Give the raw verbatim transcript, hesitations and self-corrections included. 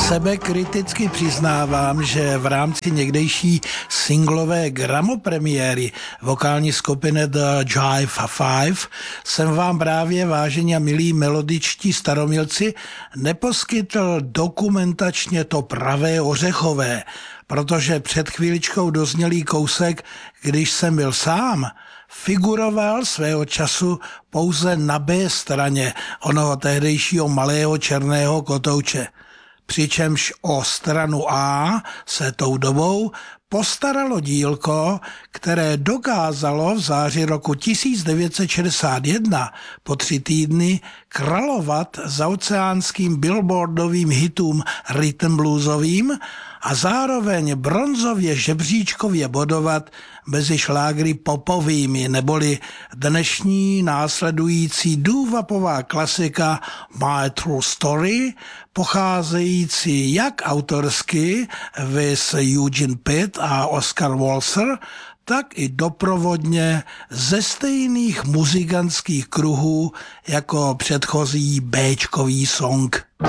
Sebekriticky přiznávám, že v rámci někdejší singlové gramopremiéry vokální skupiny The Jive Five jsem vám právě, vážení a milí melodičtí staromilci, neposkytl dokumentačně to pravé ořechové, protože před chvíličkou doznělý kousek, když jsem byl sám, figuroval svého času pouze na B straně onoho tehdejšího malého černého kotouče. Přičemž o stranu A se tou dobou postaralo dílko, které dokázalo v září roku tisíc devět set šedesát jedna po tři týdny královat za oceánským billboardovým hitům rhythm bluesovým a zároveň bronzově žebříčkově bodovat mezi šlágry popovými, neboli dnešní následující doo-wopová klasika My True Story, pocházející jak autorsky viz Eugene Pitt a Oscar Walser, tak i doprovodně ze stejných muzikantských kruhů jako předchozí béčkový song.